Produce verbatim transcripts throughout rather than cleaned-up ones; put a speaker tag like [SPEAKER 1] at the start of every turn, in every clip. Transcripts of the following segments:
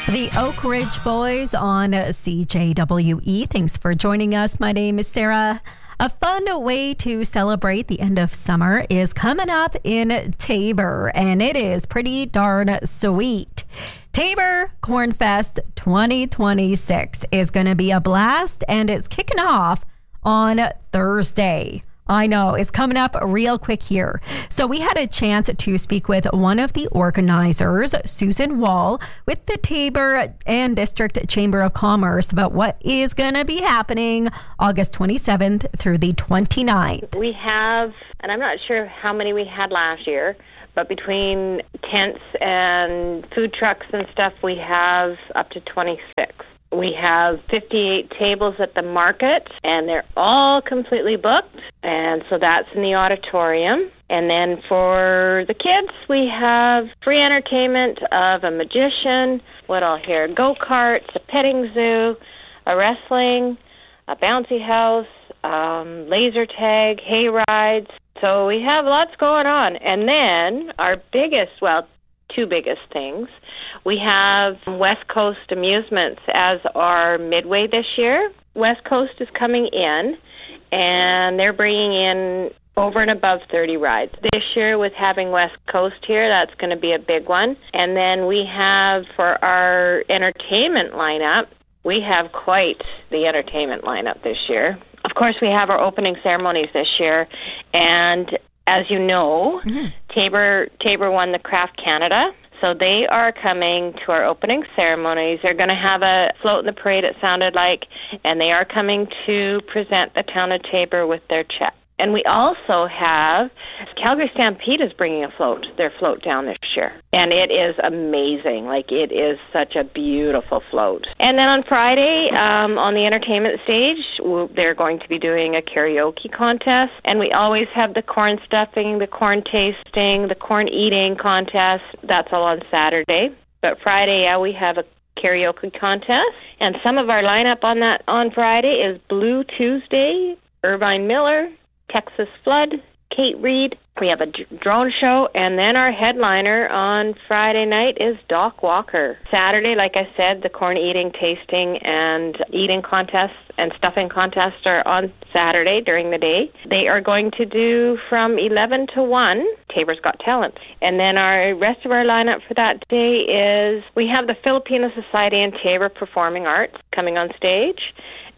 [SPEAKER 1] The Oak Ridge Boys on C J W E. Thanks for joining us. My name is Sarah. A fun way to celebrate the end of summer is coming up in Taber, and it is pretty darn sweet. Taber Cornfest twenty twenty-six is going to be a blast, and it's kicking off on Thursday. I know, it's coming up real quick here. So we had a chance to speak with one of the organizers, Susan Wall, with the Taber and District Chamber of Commerce about what is going to be happening August twenty-seventh through the twenty-ninth.
[SPEAKER 2] We have, and I'm not sure how many we had last year, but between tents and food trucks and stuff, we have up to twenty-six. We have fifty-eight tables at the market, and they're all completely booked, and so that's in the auditorium. And then for the kids, we have free entertainment of a magician, what all here, go-karts, a petting zoo, a wrestling, a bouncy house, um, laser tag, hay rides. So we have lots going on. And then our biggest, well, two biggest things, we have West Coast Amusements as our midway this year. West Coast is coming in, and they're bringing in over and above thirty rides. This year, with having West Coast here, that's going to be a big one. And then we have, for our entertainment lineup, we have quite the entertainment lineup this year. Of course, we have our opening ceremonies this year, and as you know, mm-hmm. Taber Taber won the Craft Canada. So they are coming to our opening ceremonies. They're going to have a float in the parade, it sounded like, and they are coming to present the town of Taber with their check. And we also have Calgary Stampede is bringing a float, their float down this year. And it is amazing. Like, it is such a beautiful float. And then on Friday, um, on the entertainment stage, they're going to be doing a karaoke contest. And we always have the corn stuffing, the corn tasting, the corn eating contest. That's all on Saturday. But Friday, yeah, we have a karaoke contest. And some of our lineup on that on Friday is Blue Tuesday, Irvine Miller, Texas Flood, Kate Reed. We have a d- drone show, and then our headliner on Friday night is Doc Walker. Saturday, like I said, the corn eating, tasting, and eating contests and stuffing contests are on Saturday during the day. They are going to do from eleven to one, Taber's Got Talent. And then our rest of our lineup for that day is we have the Filipino Society and Taber Performing Arts coming on stage.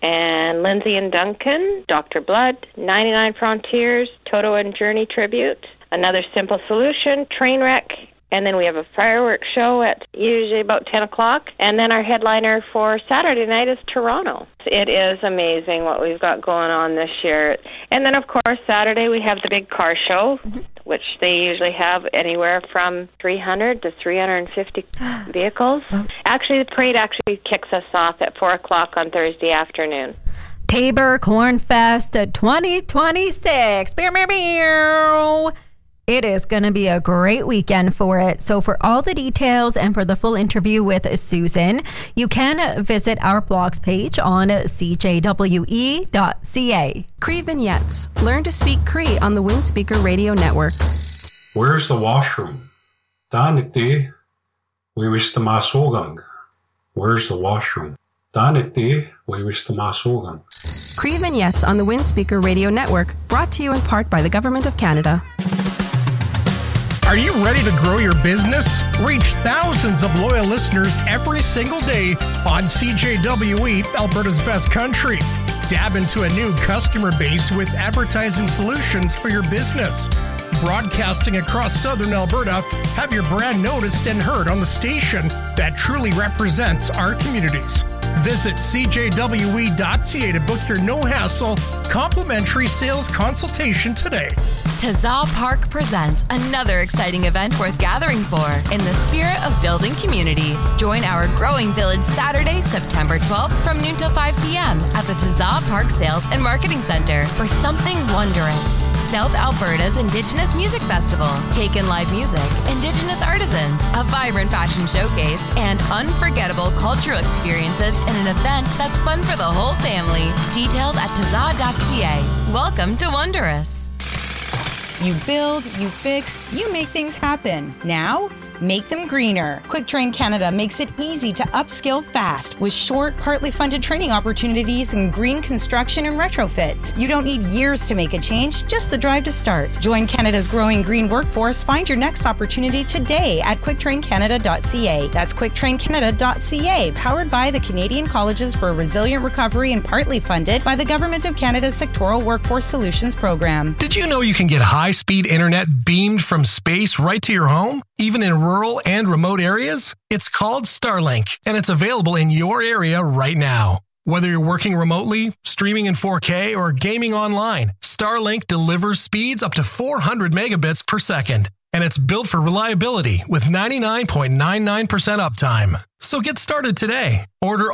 [SPEAKER 2] And Lindsay and Duncan, Doctor Blood, ninety-nine Frontiers, Toto and Journey Tribute, Another Simple Solution, Trainwreck, and then we have a fireworks show at usually about ten o'clock. And then our headliner for Saturday night is Toronto. It is amazing what we've got going on this year. And then, of course, Saturday we have the big car show, which they usually have anywhere from three hundred to three hundred fifty vehicles. Actually, the parade actually kicks us off at four o'clock on Thursday afternoon.
[SPEAKER 1] Taber Cornfest twenty twenty-six. Meow, meow, meow. It is going to be a great weekend for it. So for all the details and for the full interview with Susan, you can visit our blogs page on c j w e dot c a.
[SPEAKER 3] Cree Vignettes. Learn to speak Cree on the Windspeaker Radio Network.
[SPEAKER 4] Where's the washroom? Daniti, we wish the masugang. Where's the washroom? Daniti, we wish the masugang.
[SPEAKER 3] Cree Vignettes on the Windspeaker Radio Network, brought to you in part by the Government of Canada.
[SPEAKER 5] Are you ready to grow your business? Reach thousands of loyal listeners every single day on C J W E, Alberta's best country. Dab into a new customer base with advertising solutions for your business. Broadcasting across southern Alberta, have your brand noticed and heard on the station that truly represents our communities. Visit c j w e dot c a to book your no-hassle, complimentary sales consultation today.
[SPEAKER 6] Taza Park presents another exciting event worth gathering for in the spirit of building community. Join our growing village Saturday, September twelfth from noon till five p.m. at the Taza Park Sales and Marketing Center for something wondrous. South Alberta's Indigenous Music Festival, Take In Live Music, Indigenous Artisans, a vibrant fashion showcase, and unforgettable cultural experiences in an event that's fun for the whole family. Details at taza dot c a. Welcome to Wondrous.
[SPEAKER 7] You build, you fix, you make things happen. Now, make them greener. QuickTrain Canada makes it easy to upskill fast with short, partly funded training opportunities in green construction and retrofits. You don't need years to make a change, just the drive to start. Join Canada's growing green workforce. Find your next opportunity today at quick train canada dot c a. That's quick train canada dot c a, powered by the Canadian Colleges for a Resilient Recovery and partly funded by the Government of Canada's Sectoral Workforce Solutions Program.
[SPEAKER 5] Did you know you can get high-speed internet beamed from space right to your home, even in rural and remote areas? It's called Starlink, and it's available in your area right now. Whether you're working remotely, streaming in four K, or gaming online, Starlink delivers speeds up to four hundred megabits per second. And it's built for reliability with ninety-nine point nine nine percent uptime. So get started today. Order